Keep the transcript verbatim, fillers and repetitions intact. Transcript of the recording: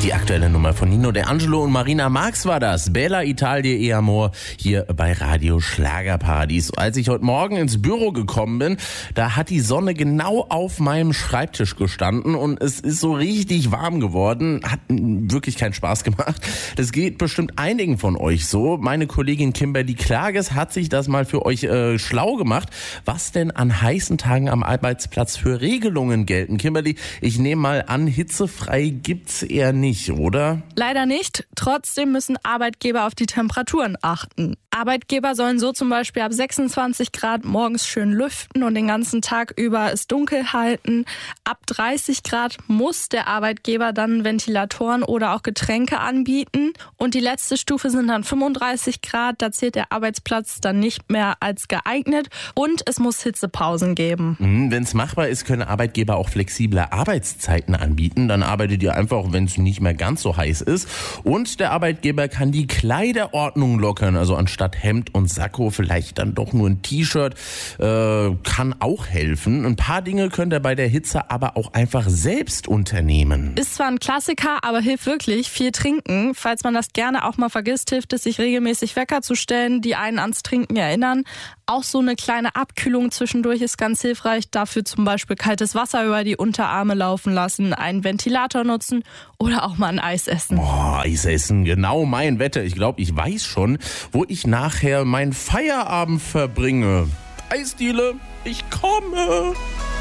Die aktuelle Nummer von Nino De Angelo und Marina Marx war das. Bella Italia e Amor hier bei Radio Schlagerparadies. Als ich heute Morgen ins Büro gekommen bin, da hat die Sonne genau auf meinem Schreibtisch gestanden und es ist so richtig warm geworden. Hat wirklich keinen Spaß gemacht. Das geht bestimmt einigen von euch so. Meine Kollegin Kimberly Klages hat sich das mal für euch äh, schlau gemacht, was denn an heißen Tagen am Arbeitsplatz für Regelungen gelten. Kimberly, ich nehme mal an, hitzefrei gibt's eher nicht. Oder? Leider nicht. Trotzdem müssen Arbeitgeber auf die Temperaturen achten. Arbeitgeber sollen so zum Beispiel ab sechsundzwanzig Grad morgens schön lüften und den ganzen Tag über es dunkel halten. Ab dreißig Grad muss der Arbeitgeber dann Ventilatoren oder auch Getränke anbieten. Und die letzte Stufe sind dann fünfunddreißig Grad. Da zählt der Arbeitsplatz dann nicht mehr als geeignet. Und es muss Hitzepausen geben. Mhm, wenn es machbar ist, können Arbeitgeber auch flexible Arbeitszeiten anbieten. Dann arbeitet ihr einfach, wenn es nicht mehr ganz so heiß ist. Und der Arbeitgeber kann die Kleiderordnung lockern. Also anstatt Hemd und Sakko vielleicht dann doch nur ein T-Shirt. Äh, kann auch helfen. Ein paar Dinge könnt ihr bei der Hitze aber auch einfach selbst unternehmen. Ist zwar ein Klassiker, aber hilft wirklich. Viel trinken. Falls man das gerne auch mal vergisst, hilft es, sich regelmäßig Wecker zu stellen, die einen ans Trinken erinnern. Auch so eine kleine Abkühlung zwischendurch ist ganz hilfreich. Dafür zum Beispiel kaltes Wasser über die Unterarme laufen lassen, einen Ventilator nutzen oder auch mal ein Eis essen. Oh, Eis essen, genau mein Wetter. Ich glaube, ich weiß schon, wo ich nachher meinen Feierabend verbringe. Eisdiele, ich komme.